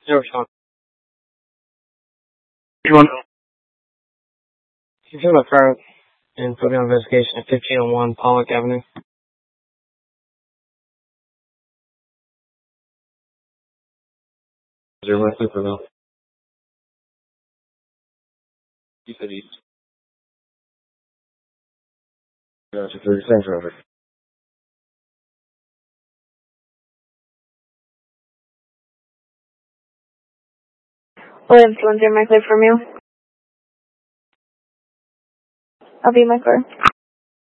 Never Sean. You want You my car and put me on investigation at 1501 Pollock Avenue. Is there Wesley for now? You said east. Gotcha, 30 cents over. Williams, 1 0 my clear from you. I'll be in my car.